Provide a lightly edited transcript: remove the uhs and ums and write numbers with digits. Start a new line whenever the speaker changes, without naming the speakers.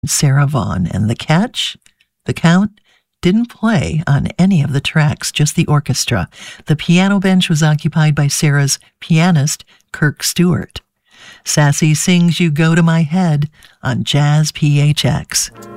Sarah Vaughan. And the catch? The Count didn't play on any of the tracks, just the orchestra. The piano bench was occupied by Sarah's pianist, Kirk Stewart. Sassy sings You Go to My Head on Jazz PHX.